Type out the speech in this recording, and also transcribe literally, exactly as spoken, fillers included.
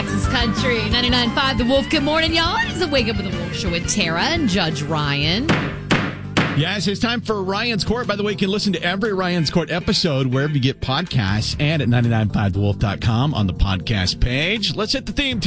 Texas Country, ninety-nine point five The Wolf. Good morning, y'all. It's a Wake Up with the Wolf show with Tara and Judge Ryan. Yes, it's time for Ryan's Court. By the way, you can listen to every Ryan's Court episode wherever you get podcasts and at ninety nine point five the wolf dot com on the podcast page. Let's hit the theme.